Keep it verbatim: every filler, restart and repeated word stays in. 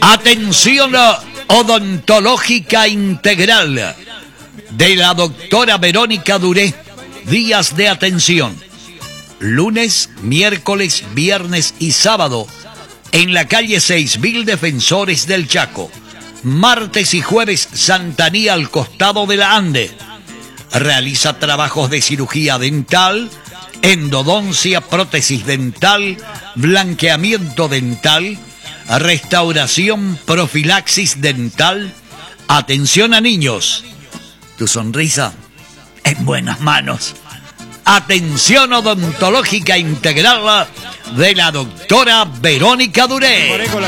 Atención odontológica integral de la doctora Verónica Duré. Días de atención: lunes, miércoles, viernes y sábado en la calle seis mil Defensores del Chaco. Martes y jueves, Santanía al costado de la Ande. Realiza trabajos de cirugía dental, endodoncia, prótesis dental, blanqueamiento dental, restauración, profilaxis dental, atención a niños. Tu sonrisa en buenas manos. Atención odontológica integral de la doctora Verónica Duré.